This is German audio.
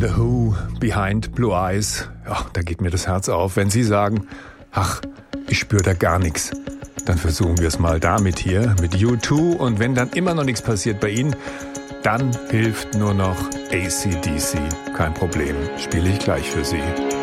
The Who, Behind Blue Eyes. Ja, da geht mir das Herz auf. Wenn Sie sagen, ach, ich spüre da gar nichts, dann versuchen wir es mal damit hier, mit U2. Und wenn dann immer noch nichts passiert bei Ihnen, dann hilft nur noch AC/DC. Kein Problem, spiele ich gleich für Sie.